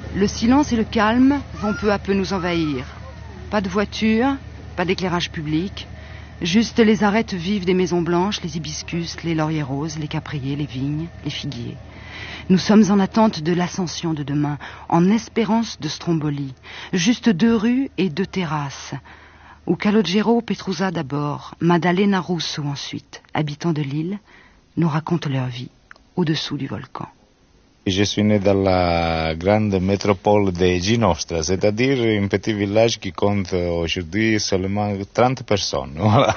Le silence et le calme vont peu à peu nous envahir. Pas de voiture, pas d'éclairage public, juste les arêtes vives des maisons blanches, les hibiscus, les lauriers roses, les capriers, les vignes, les figuiers. Nous sommes en attente de l'ascension de demain, en espérance de Stromboli. Juste 2 rues et 2 terrasses, où Calogero Petrusa d'abord, Maddalena Russo ensuite, habitants de l'île, nous racontent leur vie au-dessous du volcan. Je suis né dans la grande métropole de Ginostra, c'est-à-dire un petit village qui compte aujourd'hui seulement 30 personnes. Voilà.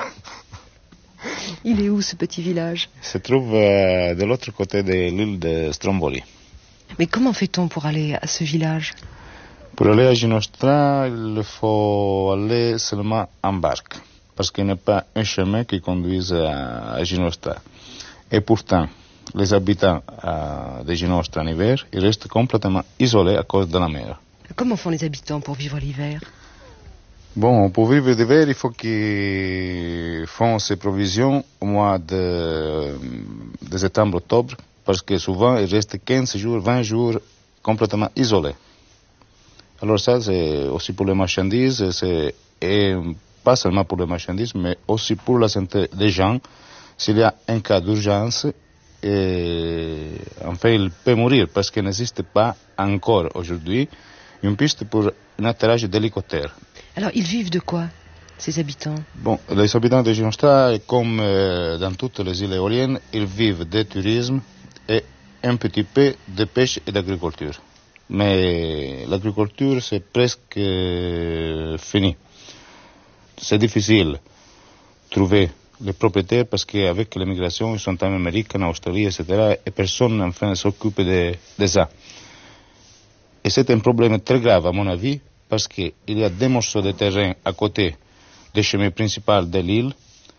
Il est où ce petit village? Il se trouve de l'autre côté de l'île de Stromboli. Mais comment fait-on pour aller à ce village? Pour aller à Ginostra, il faut aller seulement en barque, parce qu'il n'y a pas un chemin qui conduise à Ginostra. Et pourtant, les habitants de Ginostra en hiver, ils restent complètement isolés à cause de la mer. Comment font les habitants pour vivre l'hiver? Bon, pour vivre l'hiver, il faut qu'ils font ses provisions au mois de septembre-octobre, parce que souvent, ils restent 15 jours, 20 jours complètement isolés. Alors ça, c'est aussi pour les marchandises, et pas seulement pour les marchandises, mais aussi pour la santé des gens. S'il y a un cas d'urgence, enfin, il peut mourir, parce qu'il n'existe pas encore aujourd'hui une piste pour un atterrage d'hélicoptère. Alors, ils vivent de quoi, ces habitants? Bon, les habitants de Ginostra, comme dans toutes les îles éoliennes, ils vivent de tourisme et un petit peu de pêche et d'agriculture. Mais l'agriculture, c'est presque fini. C'est difficile de trouver les propriétaires parce qu'avec l'immigration, ils sont en Amérique, en Australie, etc. Et personne, enfin, ne s'occupe de ça. Et c'est un problème très grave, à mon avis, parce qu'il y a des morceaux de terrain à côté des chemins principaux de l'île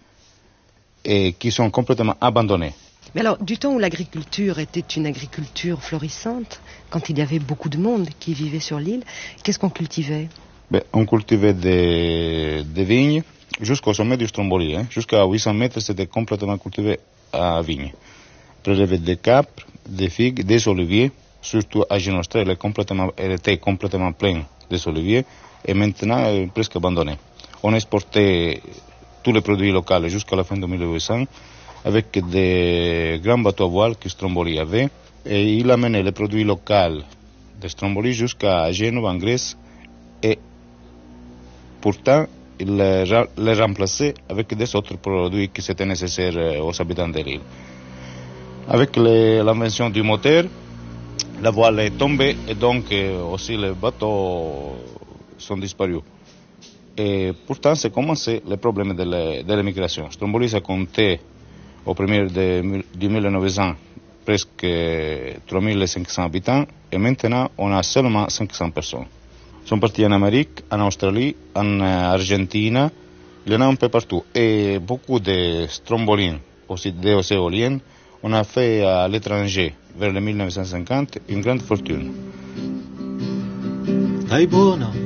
et qui sont complètement abandonnés. Mais alors, du temps où l'agriculture était une agriculture florissante, quand il y avait beaucoup de monde qui vivait sur l'île, qu'est-ce qu'on cultivait? On cultivait des vignes jusqu'au sommet du Stromboli. Jusqu'à 800 mètres, c'était complètement cultivé à vignes. Après, il y avait des capres, des figues, des oliviers. Surtout à Ginostra, elle était complètement pleine des oliviers et maintenant elle est presque abandonnée. On exportait tous les produits locaux jusqu'à la fin de 1800 avec des grands bateaux à voile que Stromboli avait et il amenait les produits locaux de Stromboli jusqu'à Genova en Grèce et pourtant il les remplaçait avec des autres produits qui étaient nécessaires aux habitants de l'île. Avec l'invention du moteur, la voile est tombée et donc aussi les bateaux sont disparus. Et pourtant, c'est commencé le problème de l'immigration. Stromboli a compté au premier du 1900 presque 3500 habitants et maintenant on a seulement 500 personnes. Ils sont partis en Amérique, en Australie, en Argentine, il y en a un peu partout. Et beaucoup de strombolines, aussi des éoliennes, on a fait à l'étranger, vers le 1950, une grande fortune. Dai buono,